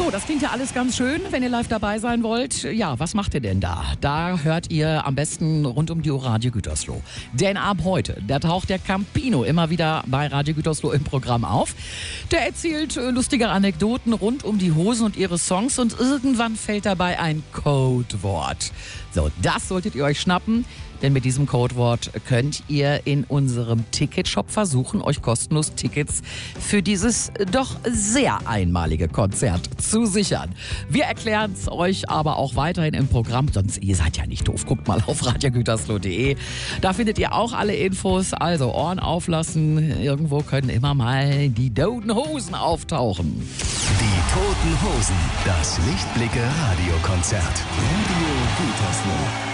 So, das klingt ja alles ganz schön, wenn ihr live dabei sein wollt. Ja, was macht ihr denn da? Da hört ihr am besten rund um die Uhr Radio Gütersloh. Denn ab heute, da taucht der Campino immer wieder bei Radio Gütersloh im Programm auf. Der erzählt lustige Anekdoten rund um die Hosen und ihre Songs und irgendwann fällt dabei ein Codewort. So, das solltet ihr euch schnappen. Denn mit diesem Codewort könnt ihr in unserem Ticketshop versuchen, euch kostenlos Tickets für dieses doch sehr einmalige Konzert zu sichern. Wir erklären es euch aber auch weiterhin im Programm, sonst ihr seid ja nicht doof. Guckt mal auf radiogütersloh.de. Da findet ihr auch alle Infos, also Ohren auflassen. Irgendwo können immer mal die Toten Hosen auftauchen. Die Toten Hosen, das Lichtblicke Radiokonzert. Radio Gütersloh.